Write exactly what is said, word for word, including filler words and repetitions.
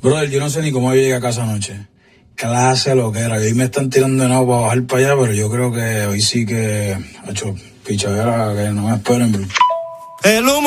Brother, yo no sé ni cómo yo llegué a casa anoche. Clase lo que era. Hoy me están tirando de nuevo para bajar para allá, pero yo creo que hoy sí que, ha hecho pichadera, que no me esperen, bro. El humo